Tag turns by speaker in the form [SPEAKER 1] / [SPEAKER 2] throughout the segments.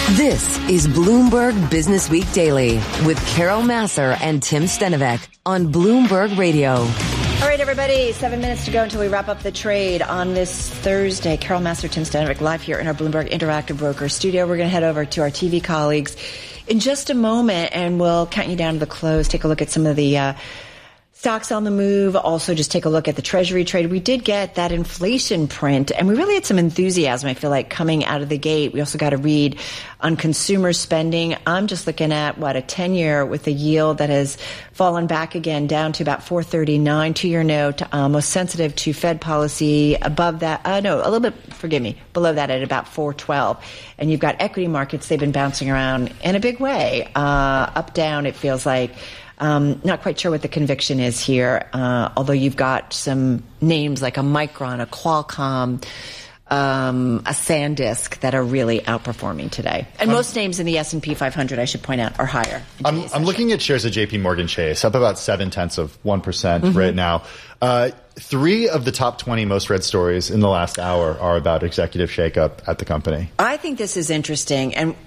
[SPEAKER 1] This is Bloomberg Business Week Daily with Carol Massar and Tim Stenovec on Bloomberg Radio.
[SPEAKER 2] All right, everybody, 7 minutes to go until we wrap up the trade on this Thursday. Carol Massar, Tim Stenovec, live here in our Bloomberg Interactive Broker studio. We're going to head over to our TV colleagues in just a moment, and we'll count you down to the close, take a look at some of the stocks on the move. Also, just take a look at the Treasury trade. We did get that inflation print, and we really had some enthusiasm, I feel like, coming out of the gate. We also got a read on consumer spending. I'm just looking at, a 10-year with a yield that has fallen back again down to about 4.39, 2-year note, most sensitive to Fed policy. Above that, below that at about 4.12. And you've got equity markets. They've been bouncing around in a big way. Up, down, it feels like. Not quite sure what the conviction is here, although you've got some names like a Micron, a Qualcomm, a SanDisk that are really outperforming today. And most names in the S&P 500, I should point out, are higher.
[SPEAKER 3] I'm looking at shares of JP Morgan Chase, up about 0.7% right now. 3 of the top 20 most read stories in the last hour are about executive shakeup at the company.
[SPEAKER 2] I think this is interesting. And,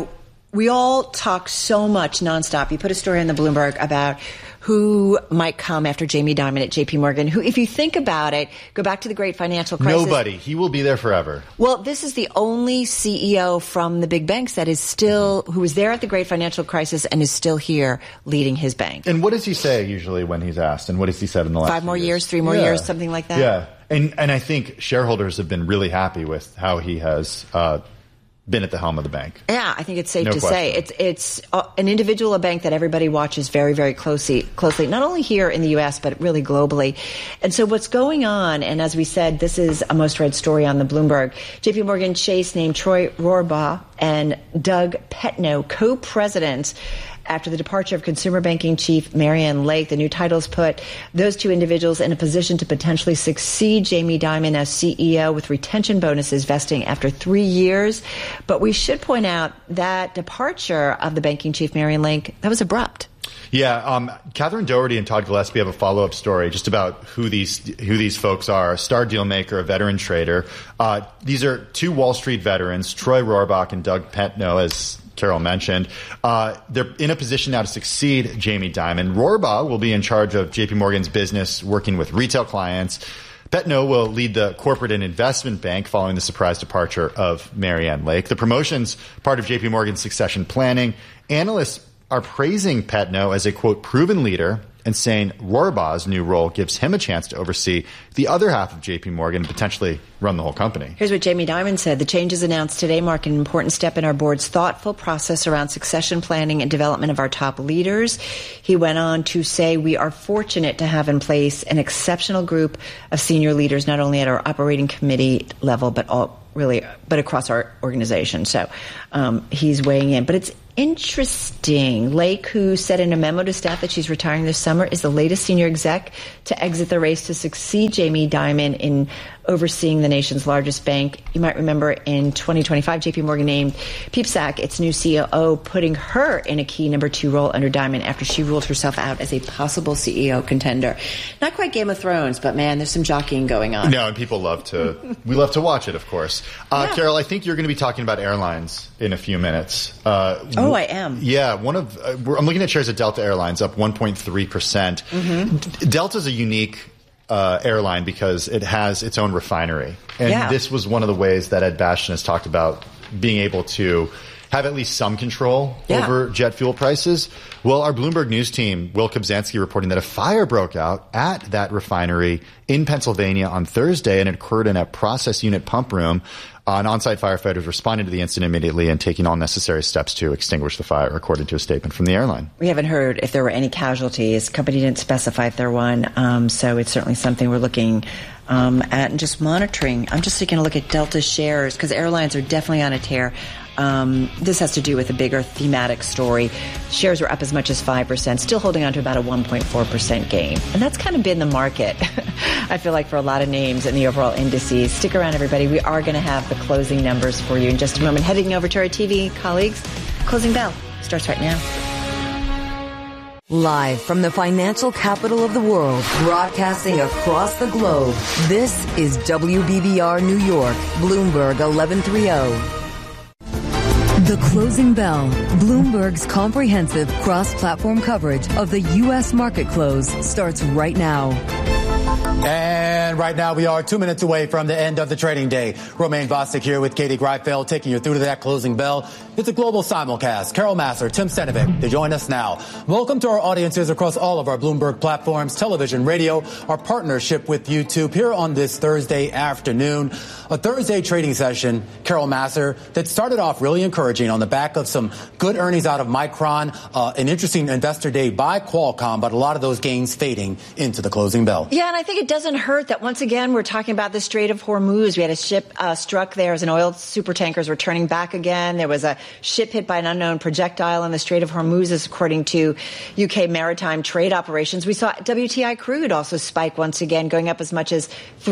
[SPEAKER 2] we all talk so much nonstop. You put a story in the Bloomberg about who might come after Jamie Dimon at JP Morgan, who, if you think about it, go back to the great financial crisis.
[SPEAKER 3] Nobody. He will be there forever.
[SPEAKER 2] Well, this is the only CEO from the big banks that is still, who was there at the great financial crisis and is still here leading his bank.
[SPEAKER 3] And what does he say usually when he's asked? And what has he said in the last
[SPEAKER 2] 5 more years, 3 more years, something like that?
[SPEAKER 3] Yeah. And I think shareholders have been really happy with how he has been at the helm of the bank.
[SPEAKER 2] Yeah, I think it's safe to say it's an individual, a bank that everybody watches very, very closely, not only here in the U.S., but really globally. And so what's going on, and as we said, this is a most read story on the Bloomberg. JP Morgan Chase named Troy Rohrbaugh and Doug Petno co-presidents after the departure of consumer banking chief Marianne Lake. The new titles put those 2 individuals in a position to potentially succeed Jamie Dimon as CEO, with retention bonuses vesting after 3 years. But we should point out that departure of the banking chief Marianne Lake, that was abrupt.
[SPEAKER 3] Yeah, Catherine Doherty and Todd Gillespie have a follow-up story just about who these folks are. A star deal maker, a veteran trader. These are 2 Wall Street veterans, Troy Rohrbaugh and Doug Petno, as Carol mentioned. They're in a position now to succeed Jamie Dimon. Rohrbaugh will be in charge of JP Morgan's business, working with retail clients. Petno will lead the corporate and investment bank following the surprise departure of Marianne Lake. The promotion's part of JP Morgan's succession planning. Analysts are praising Petno as a, quote, proven leader, and saying Rohrbaugh's new role gives him a chance to oversee the other half of JP Morgan and potentially run the whole company.
[SPEAKER 2] Here's what Jamie Dimon said. The changes announced today mark an important step in our board's thoughtful process around succession planning and development of our top leaders. He went on to say, we are fortunate to have in place an exceptional group of senior leaders, not only at our operating committee level, but across our organization. So he's weighing in. But it's interesting. Lake, who said in a memo to staff that she's retiring this summer, is the latest senior exec to exit the race to succeed Jamie Dimon in overseeing the nation's largest bank. You might remember in 2025, JP Morgan named Peepsack its new COO, putting her in a key number 2 role under Dimon after she ruled herself out as a possible CEO contender. Not quite Game of Thrones, but man, there's some jockeying going on.
[SPEAKER 3] No, and people we love to watch it, of course. Yeah. Carol, I think you're going to be talking about airlines in a few minutes.
[SPEAKER 2] I am.
[SPEAKER 3] Yeah, I'm looking at shares of Delta Airlines up 1.3%. Mm-hmm. Delta's a unique airline because it has its own refinery. And this was one of the ways that Ed Bastian has talked about being able to have at least some control over jet fuel prices. Well, our Bloomberg News team, Will Kobzanski, reporting that a fire broke out at that refinery in Pennsylvania on Thursday, and it occurred in a process unit pump room. On-site firefighters responded to the incident immediately and taking all necessary steps to extinguish the fire, according to a statement from the airline.
[SPEAKER 2] We haven't heard if there were any casualties. The company didn't specify if there were one, so it's certainly something we're looking at and just monitoring. I'm just taking a look at Delta shares because airlines are definitely on a tear. This has to do with a bigger thematic story. Shares were up as much as 5%, still holding on to about a 1.4% gain. And that's kind of been the market, I feel like, for a lot of names in the overall indices. Stick around, everybody. We are going to have the closing numbers for you in just a moment. Heading over to our TV colleagues. Closing bell starts right now.
[SPEAKER 1] Live from the financial capital of the world, broadcasting across the globe, this is WBBR New York, Bloomberg 1130. The Closing Bell, Bloomberg's comprehensive cross-platform coverage of the U.S. market close, starts right now.
[SPEAKER 4] And right now we are 2 minutes away from the end of the trading day. Romaine Bostic here with Katie Greifeld taking you through to that closing bell. It's a global simulcast. Carol Massar, Tim Stenovic, they join us now. Welcome to our audiences across all of our Bloomberg platforms, television, radio, our partnership with YouTube here on this Thursday afternoon. A Thursday trading session, Carol Massar, that started off really encouraging on the back of some good earnings out of Micron, an interesting investor day by Qualcomm, but a lot of those gains fading into the closing bell.
[SPEAKER 2] Yeah, and I think it doesn't hurt that once again we're talking about the Strait of Hormuz. We had a ship struck there as an oil supertankers were turning back again. There was a ship hit by an unknown projectile in the Strait of Hormuz, according to UK maritime trade operations. We saw WTI crude also spike once again, going up as much as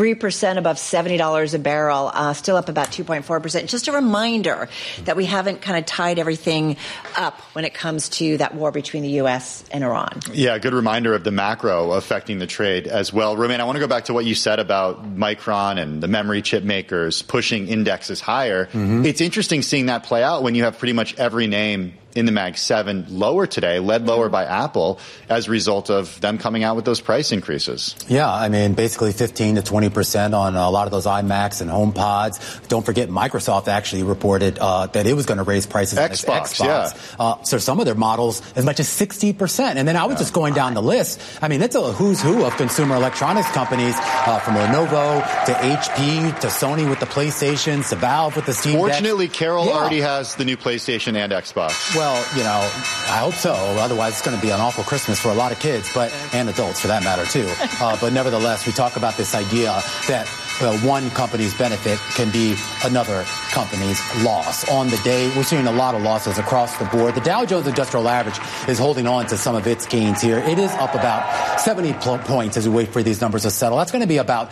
[SPEAKER 2] 3% above $70 a barrel, still up about 2.4%. Just a reminder that we haven't kind of tied everything up when it comes to that war between the U.S. and Iran.
[SPEAKER 3] Yeah, a good reminder of the macro affecting the trade as well. Romaine, I want to go back to what you said about Micron and the memory chip makers pushing indexes higher. Mm-hmm. It's interesting seeing that play out when you have pretty much every name in the Mag 7 lower today, led lower by Apple as a result of them coming out with those price increases.
[SPEAKER 4] Yeah, I mean, basically 15 to 20% on a lot of those iMacs and HomePods. Don't forget, Microsoft actually reported that it was going to raise prices on its Xbox. Yeah. So some of their models as much as 60%. And then I was just going down the list. I mean, it's a who's who of consumer electronics companies, from Lenovo to HP to Sony with the PlayStation to Valve with the Steam Deck.
[SPEAKER 3] Fortunately, Carol already has the new PlayStation and Xbox.
[SPEAKER 4] Well, you know, I hope so. Otherwise, it's going to be an awful Christmas for a lot of kids, and adults for that matter, too. But nevertheless, we talk about this idea that one company's benefit can be another company's loss. On the day, we're seeing a lot of losses across the board. The Dow Jones Industrial Average is holding on to some of its gains here. It is up about 70 points as we wait for these numbers to settle. That's going to be about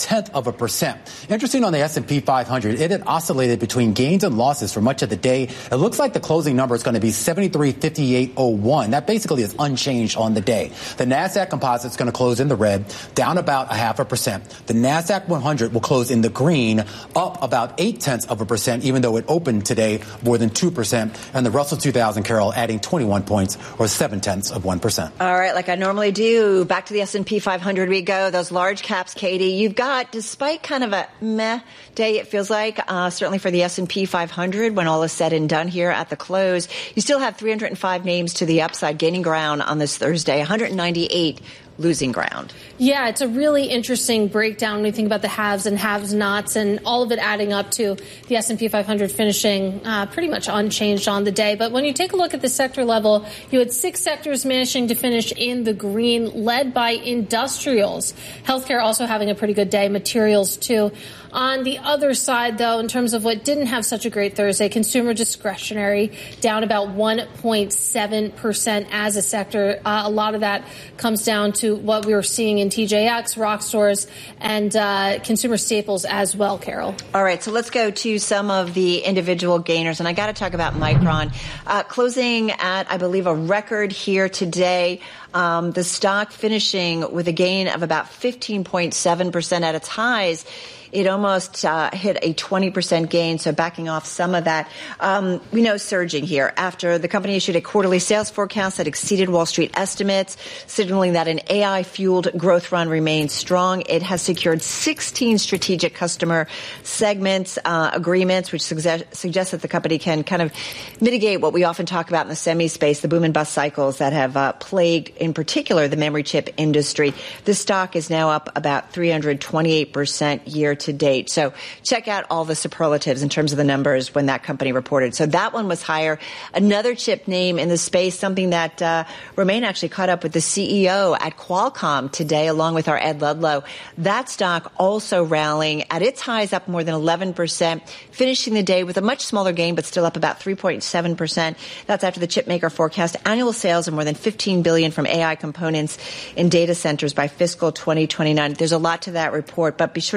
[SPEAKER 4] 0.1%. Interesting on the S&P 500, it had oscillated between gains and losses for much of the day. It looks like the closing number is going to be 73.5801. That basically is unchanged on the day. The NASDAQ composite is going to close in the red, down about 0.5%. The NASDAQ 100 will close in the green, up about 0.8%, even though it opened today more than 2%. And the Russell 2000, Carol, adding 21 points or 0.7%.
[SPEAKER 2] All right, like I normally do, back to the S&P 500 we go. Those large caps, Katie, you've got, despite kind of a meh day, it feels like, certainly for the S&P 500, when all is said and done here at the close, you still have 305 names to the upside, gaining ground on this Thursday, 198 losing ground.
[SPEAKER 5] Yeah, it's a really interesting breakdown when you think about the haves and have-nots and all of it adding up to the S&P 500 finishing pretty much unchanged on the day. But when you take a look at the sector level, you had 6 sectors managing to finish in the green, led by industrials. Healthcare also having a pretty good day, materials too. On the other side, though, in terms of what didn't have such a great Thursday, consumer discretionary down about 1.7% as a sector. A lot of that comes down to what we were seeing in TJX, rock stores, and consumer staples as well, Carol.
[SPEAKER 2] All right, so let's go to some of the individual gainers, and I got to talk about Micron. Closing at, I believe, a record here today. The stock finishing with a gain of about 15.7% at its highs. It almost hit a 20% gain, so backing off some of that. We know surging here after the company issued a quarterly sales forecast that exceeded Wall Street estimates, signaling that an AI-fueled growth run remains strong. It has secured 16 strategic customer segments, agreements, which suggests that the company can kind of mitigate what we often talk about in the semi space, the boom and bust cycles that have plagued, in particular, the memory chip industry. The stock is now up about 328% year to date. So check out all the superlatives in terms of the numbers when that company reported. So that one was higher. Another chip name in the space, something that Romaine actually caught up with the CEO at Qualcomm today, along with our Ed Ludlow. That stock also rallying at its highs, up more than 11%, finishing the day with a much smaller gain, but still up about 3.7%. That's after the chip maker forecast annual sales of more than $15 billion from AI components in data centers by fiscal 2029. There's a lot to that report, but be sure to check out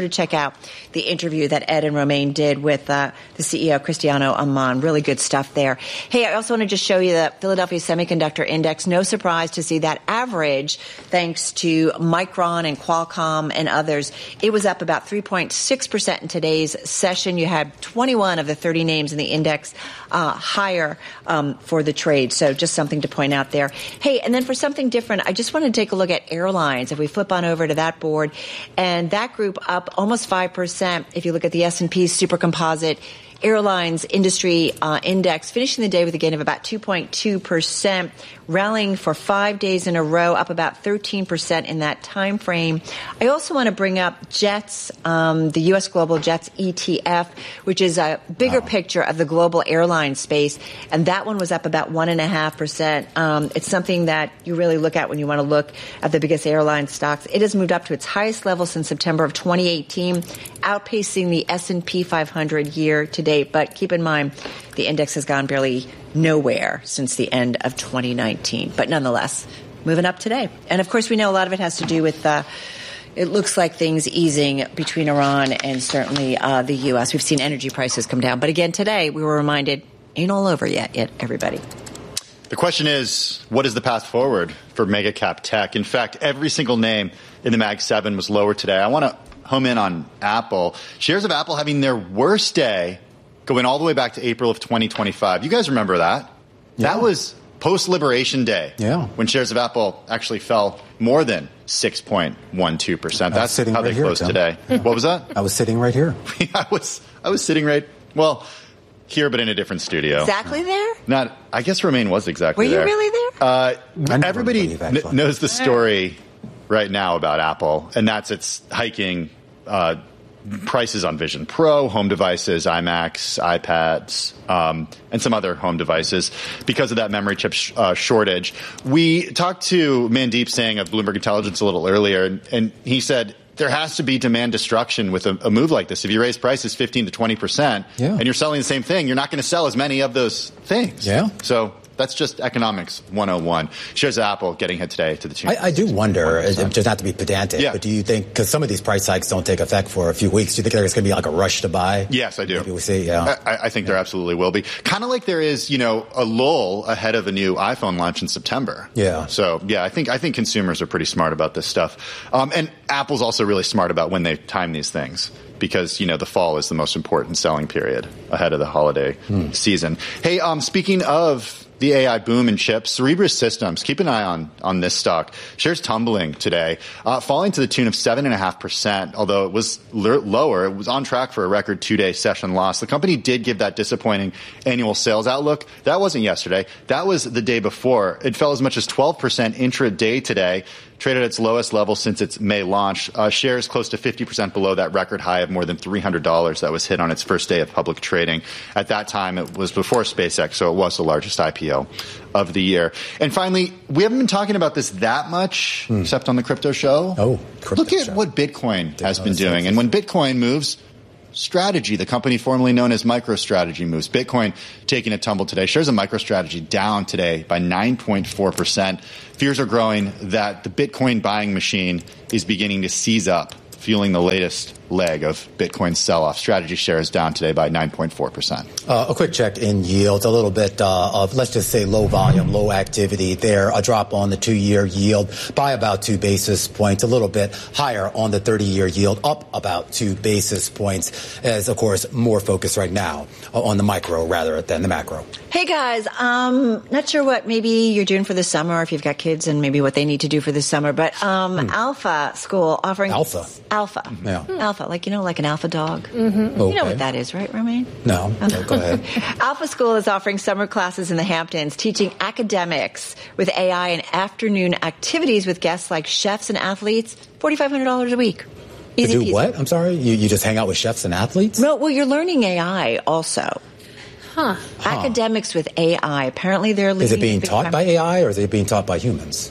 [SPEAKER 2] out the interview that Ed and Romaine did with the CEO, Cristiano Amon. Really good stuff there. Hey, I also want to just show you the Philadelphia Semiconductor Index. No surprise to see that average, thanks to Micron and Qualcomm and others. It was up about 3.6% in today's session. You had 21 of the 30 names in the index higher for the trade. So just something to point out there. Hey, and then for something different, I just want to take a look at airlines. If we flip on over to that board, and that group up almost 5%. If you look at the S&P Super Composite Airlines Industry Index, finishing the day with a gain of about 2.2%, rallying for 5 days in a row, up about 13% in that time frame. I also want to bring up Jets, the U.S. Global Jets ETF, which is a bigger picture of the global airline space, and that one was up about 1.5%. It's something that you really look at when you want to look at the biggest airline stocks. It has moved up to its highest level since September of 2018, outpacing the S&P 500 year to date. But keep in mind, the index has gone barely nowhere since the end of 2019. But nonetheless, moving up today. And of course, we know a lot of it has to do with it looks like things easing between Iran and certainly the U.S. We've seen energy prices come down. But again, today, we were reminded, ain't all over yet, everybody.
[SPEAKER 3] The question is, what is the path forward for mega cap tech? In fact, every single name in the Mag 7 was lower today. I want to home in on Apple. Shares of Apple having their worst day going all the way back to April of 2025. You guys remember that? Yeah. That was post-Liberation Day, when shares of Apple actually fell more than 6.12%. That's how they closed today. What was that?
[SPEAKER 4] I was sitting right here.
[SPEAKER 3] I was sitting here, but in a different studio.
[SPEAKER 2] Exactly there?
[SPEAKER 3] I guess Romaine was exactly there.
[SPEAKER 2] Were you really there?
[SPEAKER 3] Everybody knows the story right now about Apple, and that's its hiking prices on Vision Pro, home devices, iMacs, iPads, and some other home devices because of that memory chip shortage. We talked to Mandeep Singh of Bloomberg Intelligence a little earlier, and he said there has to be demand destruction with a move like this. If you raise prices 15 to 20%, and you're selling the same thing, you're not going to sell as many of those things. Yeah. So that's just economics 101. Shares of Apple getting hit today to the tune.
[SPEAKER 4] I do wonder, just not to be pedantic, but do you think, because some of these price hikes don't take effect for a few weeks, do you think there's going to be like a rush to buy?
[SPEAKER 3] Yes, I do.
[SPEAKER 4] Maybe we'll see,
[SPEAKER 3] I think there absolutely will be. Kind of like there is, a lull ahead of a new iPhone launch in September.
[SPEAKER 4] Yeah.
[SPEAKER 3] So, I think consumers are pretty smart about this stuff. And Apple's also really smart about when they time these things, because, the fall is the most important selling period ahead of the holiday season. Hey, speaking of the AI boom in chips, Cerebras Systems, keep an eye on this stock. Shares tumbling today, falling to the tune of 7.5%, although it was lower. It was on track for a record 2-day session loss. The company did give that disappointing annual sales outlook. That wasn't yesterday. That was the day before. It fell as much as 12% intraday today, traded at its lowest level since its May launch. Shares close to 50% below that record high of more than $300 that was hit on its first day of public trading. At that time, it was before SpaceX, so it was the largest IPO of the year. And finally, we haven't been talking about this that much, except on the crypto show. Look at what Bitcoin has been doing. And when Bitcoin moves, Strategy, the company formerly known as MicroStrategy, moves. Bitcoin taking a tumble today. Shares of MicroStrategy down today by 9.4%. Fears are growing that the Bitcoin buying machine is beginning to seize up, fueling the latest leg of Bitcoin's sell-off. Strategy shares down today by 9.4%.
[SPEAKER 4] A quick check in yields, a little bit of, let's just say, low volume, low activity there. A drop on the 2-year yield by about 2 basis points, a little bit higher on the 30-year yield, up about 2 basis points, as, of course, more focus right now on the micro rather than the macro.
[SPEAKER 2] Hey, guys, not sure what maybe you're doing for the summer, or if you've got kids and maybe what they need to do for the summer, but Alpha School offering...
[SPEAKER 4] Alpha?
[SPEAKER 2] Alpha.
[SPEAKER 4] Yeah.
[SPEAKER 2] Alpha, like an alpha dog.
[SPEAKER 4] Mm-hmm.
[SPEAKER 2] Okay. You know what that is, right, Romaine?
[SPEAKER 4] No. Go ahead.
[SPEAKER 2] Alpha School is offering summer classes in the Hamptons, teaching academics with AI and afternoon activities with guests like chefs and athletes, $4,500 a week. Easy
[SPEAKER 4] to do
[SPEAKER 2] peasy.
[SPEAKER 4] What? I'm sorry? You just hang out with chefs and athletes?
[SPEAKER 2] No, well, you're learning AI also. Academics with AI. Apparently they're leading.
[SPEAKER 4] Is it being taught by AI or is it being taught by humans?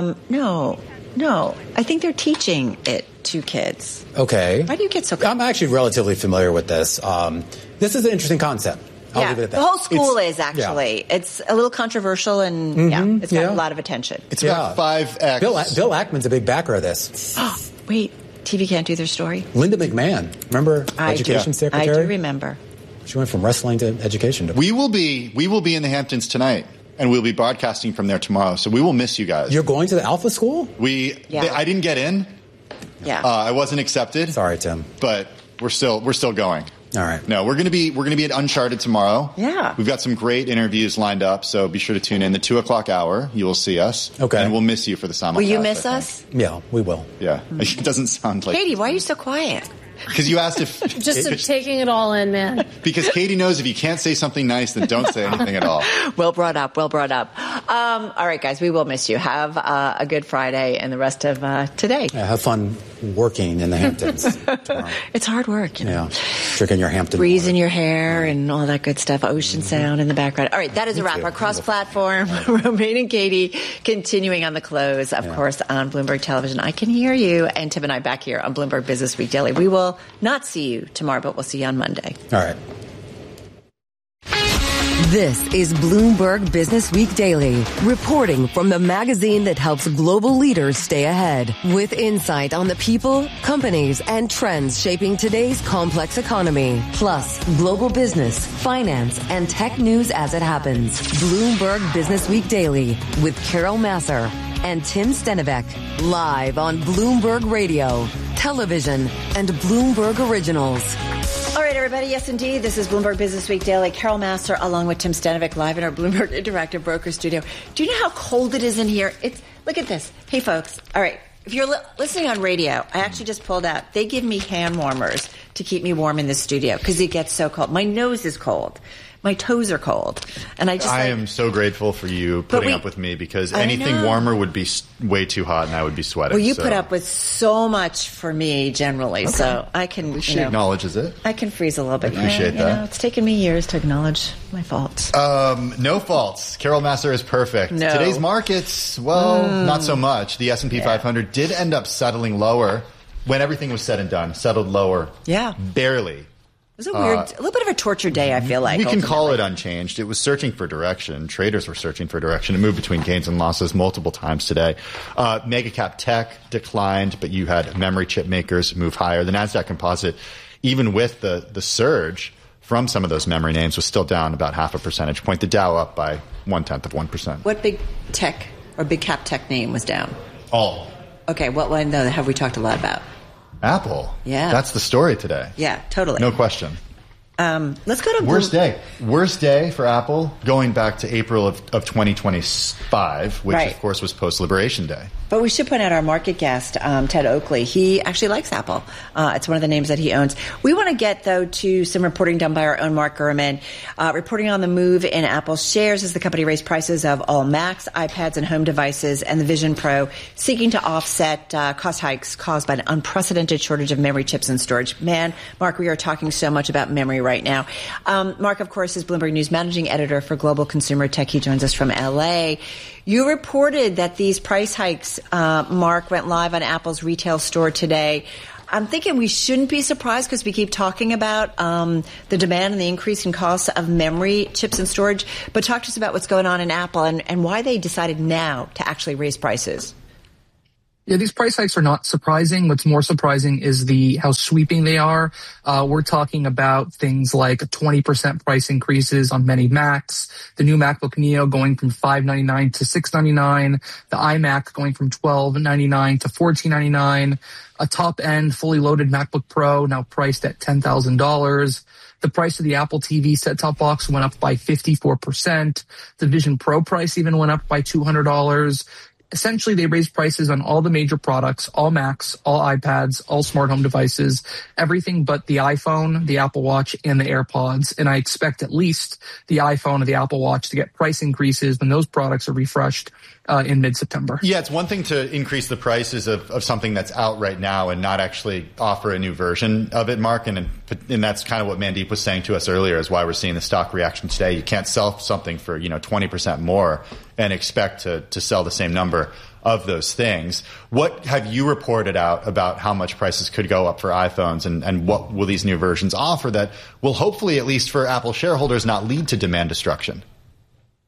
[SPEAKER 2] No. I think they're teaching it to kids.
[SPEAKER 4] Okay.
[SPEAKER 2] Why do you get so...
[SPEAKER 4] I'm actually relatively familiar with this. This is an interesting concept. I'll leave it at that.
[SPEAKER 2] The whole school is actually. Yeah. It's a little controversial and it's got a lot of attention.
[SPEAKER 3] It's about 5X.
[SPEAKER 4] Bill Ackman's a big backer of this.
[SPEAKER 2] Wait. TV Can't Do their story?
[SPEAKER 4] Linda McMahon, remember, Education Secretary?
[SPEAKER 2] I do remember.
[SPEAKER 4] She went from wrestling to education.
[SPEAKER 3] We will be in the Hamptons tonight, and we'll be broadcasting from there tomorrow. So we will miss you guys.
[SPEAKER 4] You're going to the Alpha School?
[SPEAKER 3] I didn't get in.
[SPEAKER 2] Yeah.
[SPEAKER 3] I wasn't accepted.
[SPEAKER 4] Sorry, Tim.
[SPEAKER 3] But we're still going.
[SPEAKER 4] All right.
[SPEAKER 3] No, we're gonna be at Uncharted tomorrow.
[SPEAKER 2] Yeah.
[SPEAKER 3] We've got some great interviews lined up, so be sure to tune in. The 2:00 hour, you will see us.
[SPEAKER 4] Okay.
[SPEAKER 3] And we'll miss you for the simulcast.
[SPEAKER 2] Will you miss us?
[SPEAKER 4] Yeah, we will.
[SPEAKER 3] Yeah. It doesn't sound like
[SPEAKER 2] Katie, why are you so quiet?
[SPEAKER 3] because you asked if
[SPEAKER 5] taking it all in, man.
[SPEAKER 3] Because Katie knows if you can't say something nice, then don't say anything at all.
[SPEAKER 2] Well brought up. All right, guys, we will miss you. Have a good Friday and the rest of today.
[SPEAKER 4] Yeah, have fun working in the Hamptons tomorrow.
[SPEAKER 2] It's hard work, you know.
[SPEAKER 4] Yeah, drinking your Hampton
[SPEAKER 2] Breeze
[SPEAKER 4] water.
[SPEAKER 2] in your hair and all that good stuff. Ocean sound in the background. All right, that is a wrap. Our cross-platform, Romaine and Katie, continuing on the close, of course, on Bloomberg Television. I can hear you, and Tim and I back here on Bloomberg Business Week Daily. We will not see you tomorrow, but we'll see you on Monday.
[SPEAKER 4] All right.
[SPEAKER 1] This is Bloomberg Business Week Daily, reporting from the magazine that helps global leaders stay ahead, with insight on the people, companies, and trends shaping today's complex economy, plus global business, finance, and tech news as it happens. Bloomberg Business Week Daily with Carol Massar and Tim Stenivek, live on Bloomberg Radio, television, and Bloomberg Originals.
[SPEAKER 2] All right, everybody. Yes, indeed. This is Bloomberg Business Week Daily. Carol Massar along with Tim Stenivek live in our Bloomberg Interactive Broker Studio. Do you know how cold it is in here? Look at this. Hey, folks. All right. If you're listening on radio, I actually just pulled out. They give me hand warmers to keep me warm in the studio because it gets so cold. My nose is cold. My toes are cold. And I
[SPEAKER 3] am so grateful for you putting up with me because anything warmer would be way too hot and I would be sweating.
[SPEAKER 2] Well, you put up with so much for me generally, so I can.
[SPEAKER 3] She acknowledges it.
[SPEAKER 2] I can freeze a little bit.
[SPEAKER 3] I appreciate that.
[SPEAKER 2] It's taken me years to acknowledge my faults.
[SPEAKER 3] No faults. Carol Massar is perfect.
[SPEAKER 2] No.
[SPEAKER 3] Today's markets, not so much. The S&P 500 did end up settling lower when everything was said and done. Settled lower.
[SPEAKER 2] Yeah.
[SPEAKER 3] Barely.
[SPEAKER 2] It was a little bit of a tortured day, I feel like.
[SPEAKER 3] We can call it unchanged. It was searching for direction. Traders were searching for direction. It moved between gains and losses multiple times today. Mega cap tech declined, but you had memory chip makers move higher. The NASDAQ composite, even with the surge from some of those memory names, was still down about 0.5 percentage point. The Dow up by 0.1%.
[SPEAKER 2] What big tech or big cap tech name was down?
[SPEAKER 3] All.
[SPEAKER 2] Okay, what one, though, have we talked a lot about?
[SPEAKER 3] Apple.
[SPEAKER 2] Yeah.
[SPEAKER 3] That's the story today.
[SPEAKER 2] Yeah, totally.
[SPEAKER 3] No question.
[SPEAKER 2] Let's go to
[SPEAKER 3] Worst day for Apple going back to April of 2025, which of course was post-Liberation Day.
[SPEAKER 2] But we should point out our market guest, Ted Oakley. He actually likes Apple. It's one of the names that he owns. We want to get, though, to some reporting done by our own Mark Gurman, reporting on the move in Apple shares as the company raised prices of all Macs, iPads, and home devices, and the Vision Pro, seeking to offset cost hikes caused by an unprecedented shortage of memory chips and storage. Man, Mark, we are talking so much about memory right now. Mark, of course, is Bloomberg News managing editor for Global Consumer Tech. He joins us from L.A. You reported that these price hikes, Mark, went live on Apple's retail store today. I'm thinking we shouldn't be surprised because we keep talking about the demand and the increase in costs of memory chips and storage. But talk to us about what's going on in Apple and why they decided now to actually raise prices.
[SPEAKER 6] Yeah, these price hikes are not surprising. What's more surprising is how sweeping they are. We're talking about things like 20% price increases on many Macs, the new MacBook Neo going from $599 to $699, the iMac going from $1299 to $1499, a top-end fully loaded MacBook Pro now priced at $10,000. The price of the Apple TV set-top box went up by 54%. The Vision Pro price even went up by $200. Essentially, they raised prices on all the major products, all Macs, all iPads, all smart home devices, everything but the iPhone, the Apple Watch, and the AirPods. And I expect at least the iPhone and the Apple Watch to get price increases when those products are refreshed in mid-September.
[SPEAKER 3] Yeah, it's one thing to increase the prices of something that's out right now and not actually offer a new version of it, Mark. And that's kind of what Mandeep was saying to us earlier is why we're seeing the stock reaction today. You can't sell something for 20% more and expect to sell the same number of those things. What have you reported out about how much prices could go up for iPhones and what will these new versions offer that will hopefully, at least for Apple shareholders, not lead to demand destruction?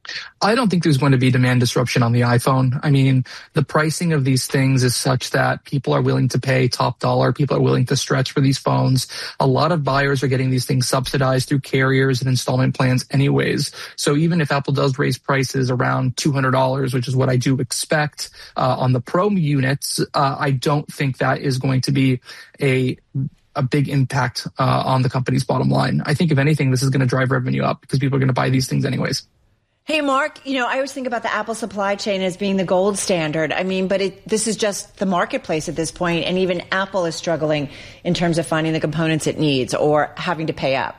[SPEAKER 6] I don't think there's going to be demand disruption on the iPhone. I mean, the pricing of these things is such that people are willing to pay top dollar. People are willing to stretch for these phones. A lot of buyers are getting these things subsidized through carriers and installment plans anyways. So even if Apple does raise prices around $200, which is what I do expect on the Pro units, I don't think that is going to be a big impact on the company's bottom line. I think if anything, this is going to drive revenue up because people are going to buy these things anyways.
[SPEAKER 2] Hey, Mark, I always think about the Apple supply chain as being the gold standard. I mean, but this is just the marketplace at this point, and even Apple is struggling in terms of finding the components it needs or having to pay up.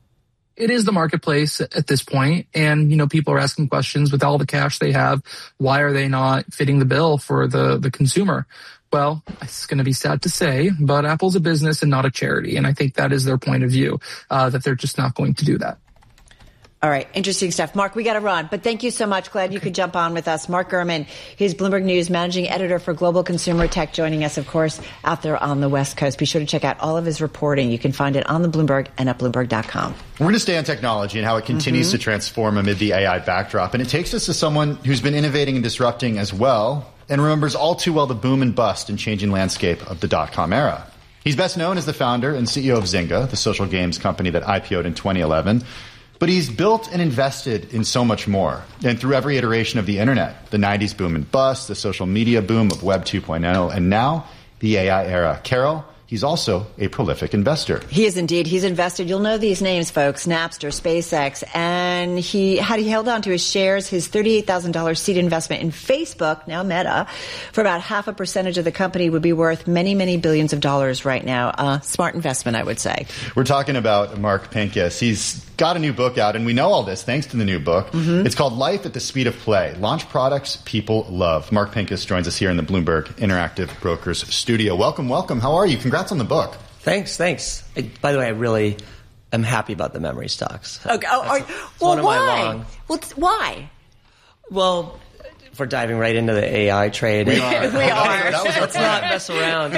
[SPEAKER 6] It is the marketplace at this point, and people are asking questions with all the cash they have. Why are they not fitting the bill for the consumer? Well, it's going to be sad to say, but Apple's a business and not a charity, and I think that is their point of view, that they're just not going to do that.
[SPEAKER 2] All right. Interesting stuff. Mark, we got to run, but thank you so much. Glad you could jump on with us. Mark Gurman, he's Bloomberg News managing editor for Global Consumer Tech, joining us, of course, out there on the West Coast. Be sure to check out all of his reporting. You can find it on the Bloomberg and at Bloomberg.com.
[SPEAKER 3] We're going to stay on technology and how it continues to transform amid the AI backdrop. And it takes us to someone who's been innovating and disrupting as well and remembers all too well the boom and bust and changing landscape of the dot-com era. He's best known as the founder and CEO of Zynga, the social games company that IPO'd in 2011. But he's built and invested in so much more. And through every iteration of the internet, the 90s boom and bust, the social media boom of Web 2.0, and now the AI era. Carol, he's also a prolific investor.
[SPEAKER 2] He is indeed. He's invested. You'll know these names, folks. Napster, SpaceX. And he held on to his shares, his $38,000 seed investment in Facebook, now Meta, for about 0.5% of the company would be worth many, many billions of dollars right now. Smart investment, I would say.
[SPEAKER 3] We're talking about Mark Pincus. He's got a new book out, and we know all this thanks to the new book. It's called Life at the Speed of Play. Launch products people love. Mark Pincus joins us here in the Bloomberg Interactive Brokers studio. Welcome. How are you? Congrats on the book.
[SPEAKER 7] Thanks. By the way, I really am happy about the memory stocks.
[SPEAKER 2] Okay.
[SPEAKER 7] Why?
[SPEAKER 2] Why?
[SPEAKER 7] Well, if we're diving right into the AI trade.
[SPEAKER 2] We are.
[SPEAKER 7] Let's not mess around.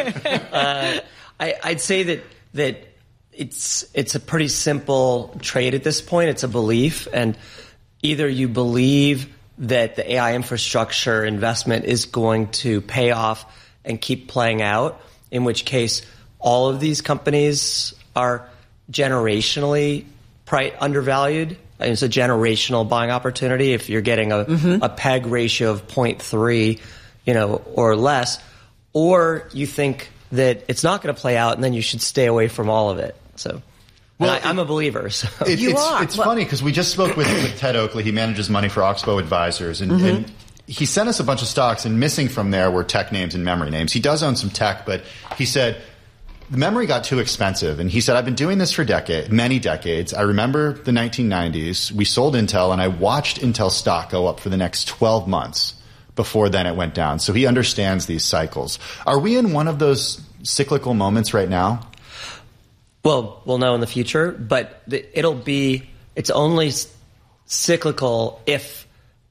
[SPEAKER 7] I'd say that it's a pretty simple trade at this point. It's a belief, and either you believe that the AI infrastructure investment is going to pay off and keep playing out, in which case all of these companies are generationally undervalued. And it's a generational buying opportunity if you're getting a PEG ratio of 0.3, or less, or you think that it's not going to play out and then you should stay away from all of it. So, I'm a believer. So.
[SPEAKER 3] It's funny because we just spoke with Ted Oakley. He manages money for Oxbow Advisors, and he sent us a bunch of stocks, and missing from there were tech names and memory names. He does own some tech, but he said the memory got too expensive. And he said, I've been doing this for many decades. I remember the 1990s. We sold Intel, and I watched Intel stock go up for the next 12 months. Before then it went down. So he understands these cycles. Are we in one of those cyclical moments right now?
[SPEAKER 7] Well, we'll know in the future, but it's only cyclical if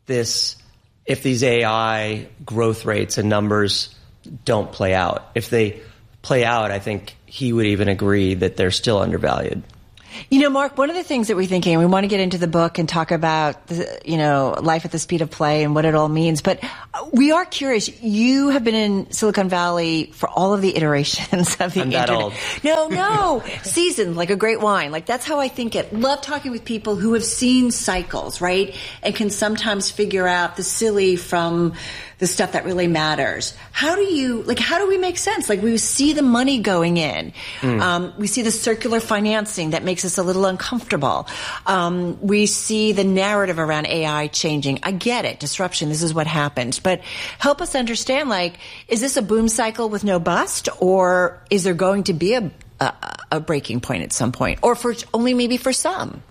[SPEAKER 7] these AI growth rates and numbers don't play out. If they play out, I think he would even agree that they're still undervalued.
[SPEAKER 2] Mark, one of the things that we're thinking, we want to get into the book and talk about, life at the speed of play and what it all means. But we are curious. You have been in Silicon Valley for all of the iterations of the internet.
[SPEAKER 7] I'm that old.
[SPEAKER 2] No. Seasoned like a great wine. Like, that's how I think it. Love talking with people who have seen cycles, right? And can sometimes figure out the silly from the stuff that really matters. How do we make sense? Like, we see the money going in. We see the circular financing that makes us a little uncomfortable. We see the narrative around AI changing. I get it. Disruption. This is what happens. But help us understand, is this a boom cycle with no bust, or is there going to be a breaking point at some point, or only maybe for some?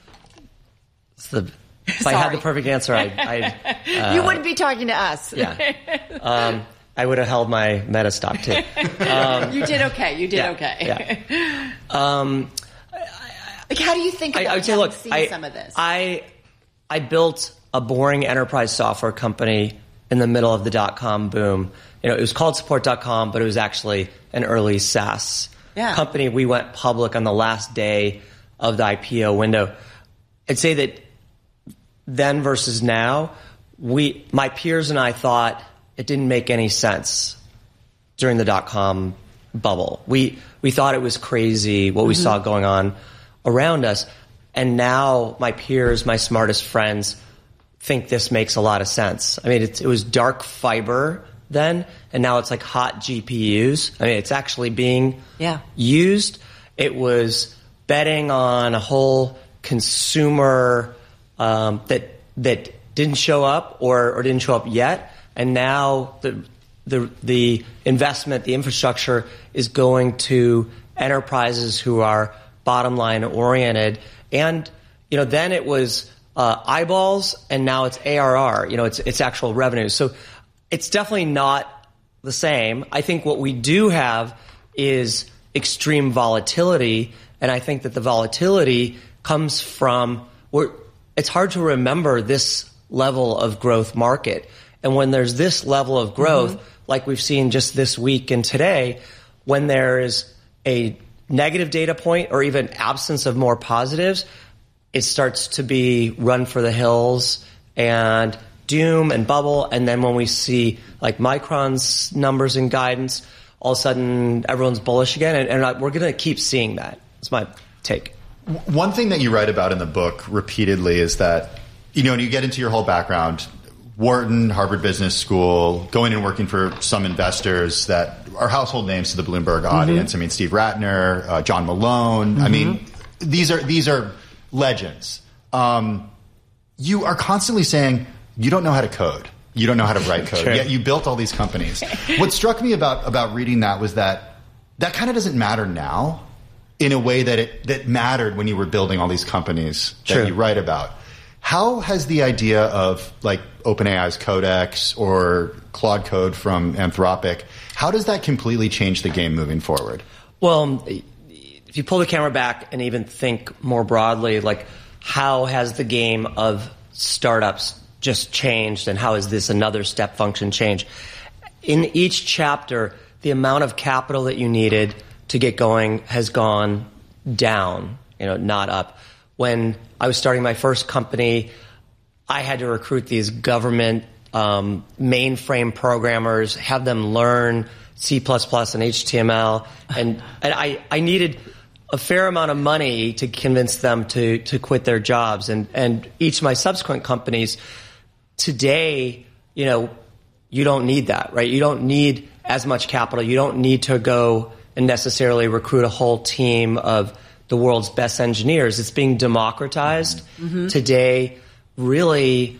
[SPEAKER 7] If I had the perfect answer,
[SPEAKER 2] you wouldn't be talking to us.
[SPEAKER 7] Yeah. I would have held my Meta stock too.
[SPEAKER 2] You did okay. Okay.
[SPEAKER 7] Yeah.
[SPEAKER 2] How do you think about seeing some of this?
[SPEAKER 7] I built a boring enterprise software company in the middle of the dot-com boom. It was called Support.com, but it was actually an early SaaS company. We went public on the last day of the IPO window. I'd say that then versus now, my peers and I thought it didn't make any sense during the dot-com bubble. We thought it was crazy what we saw going on around us. And now my peers, my smartest friends, think this makes a lot of sense. I mean, it was dark fiber then, and now it's like hot GPUs. I mean, it's actually being used. It was betting on a whole consumer that didn't show up or didn't show up yet, and now the investment, the infrastructure is going to enterprises who are bottom line oriented. And then it was eyeballs, and now it's ARR. It's actual revenue. So it's definitely not the same. I think what we do have is extreme volatility, and I think that the volatility comes from it's hard to remember this level of growth market. And when there's this level of growth, like we've seen just this week and today, when there is a negative data point or even absence of more positives, it starts to be run for the hills and doom and bubble. And then when we see like Micron's numbers and guidance, all of a sudden everyone's bullish again. And we're going to keep seeing that. That's my take.
[SPEAKER 3] One thing that you write about in the book repeatedly is that, when you get into your whole background, Wharton, Harvard Business School, going and working for some investors that are household names to the Bloomberg audience. I mean, Steve Ratner, John Malone. I mean, these are legends. You are constantly saying you don't know how to code. You don't know how to write code. Yet you built all these companies. What struck me about reading that was that kind of doesn't matter now in a way that mattered when you were building all these companies that you write about. How has the idea of like OpenAI's Codex or Claude Code from Anthropic, how does that completely change the game moving forward?
[SPEAKER 7] Well, if you pull the camera back and even think more broadly, like how has the game of startups just changed, and how is this another step function change? In each chapter, the amount of capital that you needed to get going has gone down, not up. When I was starting my first company, I had to recruit these government mainframe programmers, have them learn C++ and HTML, and I needed a fair amount of money to convince them to quit their jobs. And each of my subsequent companies today, you don't need that, right? You don't need as much capital. You don't need to go and necessarily recruit a whole team of the world's best engineers. It's being democratized today. Really,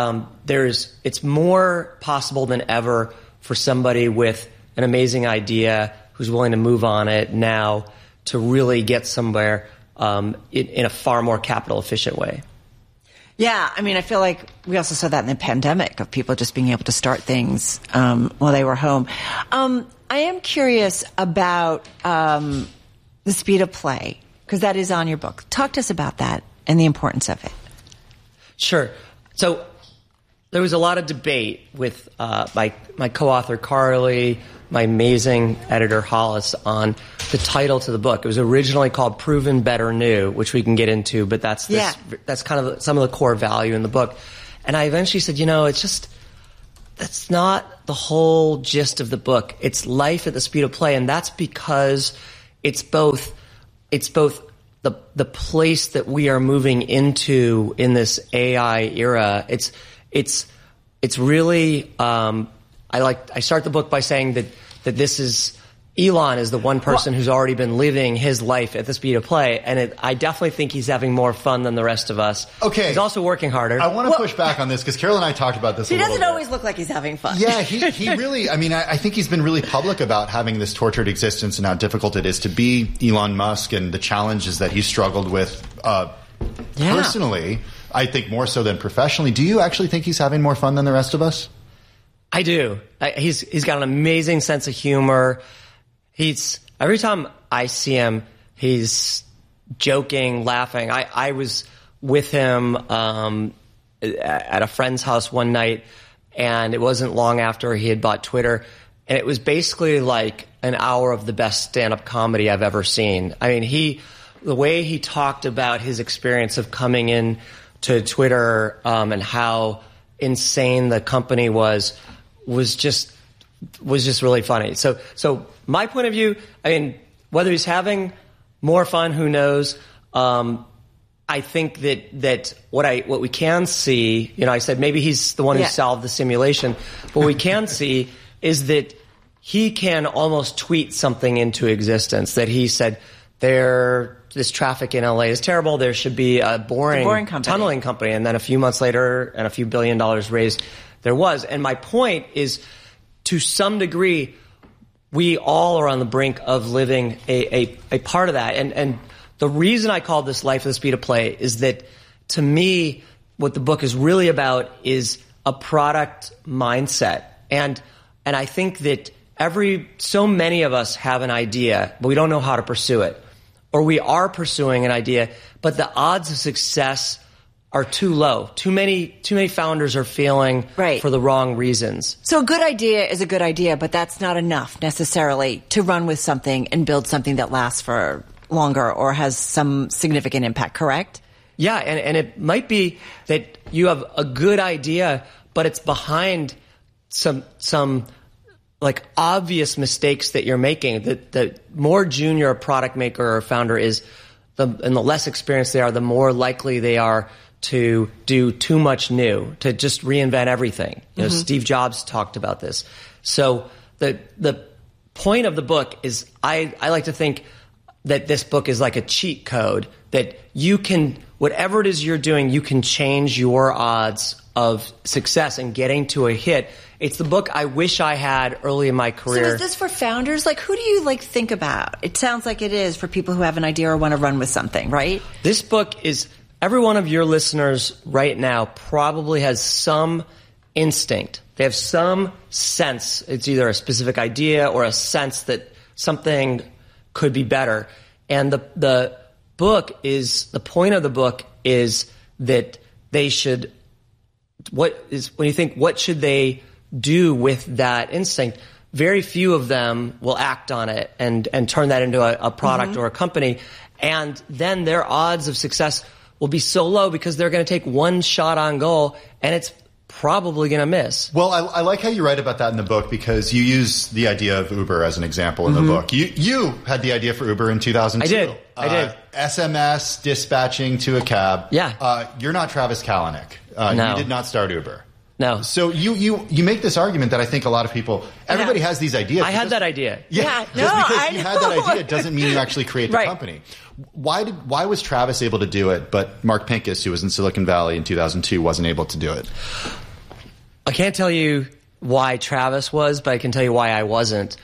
[SPEAKER 7] it's more possible than ever for somebody with an amazing idea who's willing to move on it now to really get somewhere in a far more capital efficient way.
[SPEAKER 2] Yeah, I mean, I feel like we also saw that in the pandemic of people just being able to start things while they were home. I am curious about the speed of play, because that is on your book. Talk to us about that and the importance of it.
[SPEAKER 7] Sure. So there was a lot of debate with my co-author Carly, my amazing editor Hollis, on the title to the book. It was originally called Proven Better New, which we can get into, but that's kind of some of the core value in the book. And I eventually said, that's not the whole gist of the book. It's life at the speed of play, and that's because it's both the place that we are moving into in this AI era. It's really I start the book by saying that this is Elon is the one person who's already been living his life at the speed of play, and I definitely think he's having more fun than the rest of us.
[SPEAKER 3] Okay.
[SPEAKER 7] He's also working harder.
[SPEAKER 3] I want to push back on this because Carol and I talked about this a little bit.
[SPEAKER 2] He doesn't always look like he's having fun.
[SPEAKER 3] Yeah, he really, I think he's been really public about having this tortured existence and how difficult it is to be Elon Musk and the challenges that he's struggled with personally, I think more so than professionally. Do you actually think he's having more fun than the rest of us?
[SPEAKER 7] I do. He's got an amazing sense of humor. Every time I see him, he's joking, laughing. I was with him at a friend's house one night, and it wasn't long after he had bought Twitter, and it was basically like an hour of the best stand-up comedy I've ever seen. I mean, the way he talked about his experience of coming in Twitter and how insane the company was just really funny. So my point of view, I mean, whether he's having more fun, who knows? I think that what we can see, I said maybe he's the one who solved the simulation. But what we can see is that he can almost tweet something into existence that he said, this traffic in LA is terrible. There should be a boring tunneling company. And then a few months later and a few $1 billion raised, there was. And my point is, to some degree, we all are on the brink of living a part of that. And the reason I called this Life at the Speed of Play is that, to me, what the book is really about is a product mindset. And I think that so many of us have an idea, but we don't know how to pursue it. Or we are pursuing an idea, but the odds of success are too low. Too many founders are failing for the wrong reasons.
[SPEAKER 2] So a good idea is a good idea, but that's not enough necessarily to run with something and build something that lasts for longer or has some significant impact, correct?
[SPEAKER 7] Yeah, and it might be that you have a good idea, but it's behind some like obvious mistakes that you're making. The more junior a product maker or founder is, and the less experienced they are, the more likely they are to do too much new, to just reinvent everything. Steve Jobs talked about this. So the point of the book is, I like to think that this book is like a cheat code, that you can, whatever it is you're doing, you can change your odds of success and getting to a hit. It's the book I wish I had early in my career.
[SPEAKER 2] So is this for founders? Like, who do you think about? It sounds like it is for people who have an idea or want to run with something, right?
[SPEAKER 7] This book is, every one of your listeners right now probably has some instinct. They have some sense. It's either a specific idea or a sense that something could be better. And the point of the book is that they should, when you think, what should they do with that instinct? Very few of them will act on it and turn that into a product or a company. And then their odds of success will be so low because they're going to take one shot on goal and it's probably going to miss.
[SPEAKER 3] Well, I like how you write about that in the book, because you use the idea of Uber as an example in the book. You had the idea for Uber in 2002.
[SPEAKER 7] I did.
[SPEAKER 3] SMS dispatching to a cab.
[SPEAKER 7] Yeah.
[SPEAKER 3] You're not Travis Kalanick.
[SPEAKER 7] No.
[SPEAKER 3] You did not start Uber.
[SPEAKER 7] No.
[SPEAKER 3] So you make this argument that I think a lot of people, everybody has these ideas.
[SPEAKER 7] I had that idea.
[SPEAKER 3] Just because you had that idea doesn't mean you actually create the company. Why was Travis able to do it, but Mark Pincus, who was in Silicon Valley in 2002, wasn't able to do it?
[SPEAKER 7] I can't tell you why Travis was, but I can tell you why I wasn't.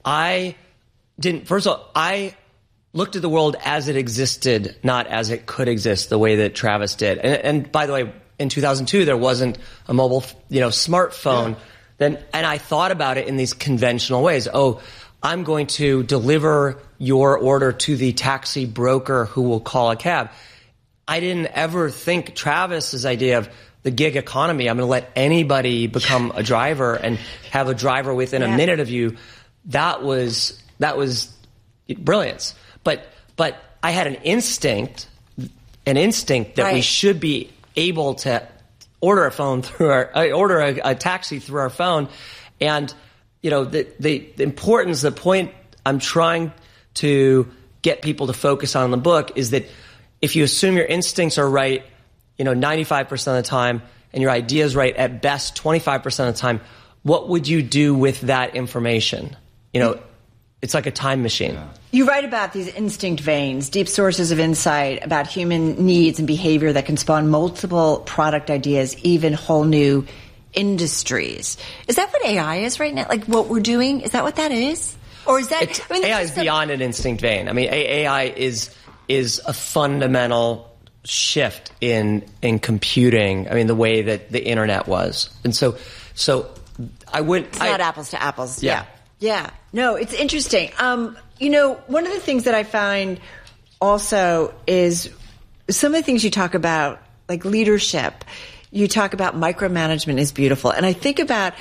[SPEAKER 7] First of all, I looked at the world as it existed, not as it could exist, the way that Travis did. And by the way, in 2002, there wasn't a mobile, smartphone. And I thought about it in these conventional ways. Oh, I'm going to deliver your order to the taxi broker who will call a cab. I didn't ever think Travis's idea of the gig economy, I'm going to let anybody become a driver and have a driver within a minute of you. That was brilliance. But I had an instinct that we should be able to order a phone order a taxi through our phone. And, the importance, the point I'm trying to get people to focus on in the book is that if you assume your instincts are right, 95% of the time, and your idea is right at best 25% of the time, what would you do with that information? It's like a time machine. Yeah.
[SPEAKER 2] You write about these instinct veins, deep sources of insight about human needs and behavior that can spawn multiple product ideas, even whole new industries. Is that what AI is right now? Like what we're doing? Is that what that is? Or is that...
[SPEAKER 7] AI is beyond an instinct vein. I mean, AI is a fundamental shift in computing. I mean, the way that the internet was. And so I would...
[SPEAKER 2] It's not apples to apples.
[SPEAKER 7] Yeah.
[SPEAKER 2] Yeah. No, it's interesting. One of the things that I find also is some of the things you talk about, like leadership. You talk about micromanagement is beautiful. And I think about